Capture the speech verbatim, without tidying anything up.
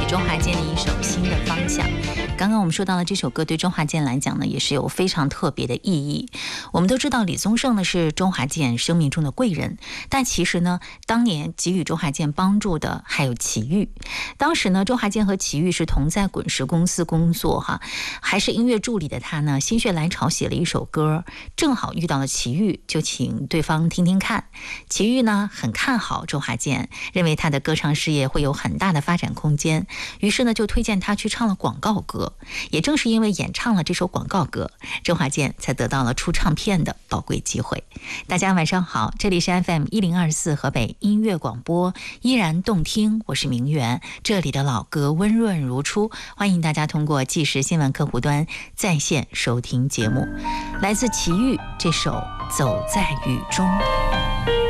周华健的一首《新的方向》。刚刚我们说到了这首歌对周华健来讲呢，也是有非常特别的意义。我们都知道李宗盛呢是周华健生命中的贵人，但其实呢，当年给予周华健帮助的还有齐豫。当时呢，周华健和齐豫是同在滚石公司工作哈，还是音乐助理的他呢，心血来潮写了一首歌，正好遇到了齐豫，就请对方听听看。齐豫呢很看好周华健，认为他的歌唱事业会有很大的发展空间，于是呢就推荐他去唱了广告歌。也正是因为演唱了这首广告歌，周华健才得到了出唱片的宝贵机会。大家晚上好，这里是 F M 一零二四河北音乐广播，依然动听，我是明媛，这里的老歌温润如初，欢迎大家通过即时新闻客户端在线收听节目。来自齐豫这首《走在雨中》。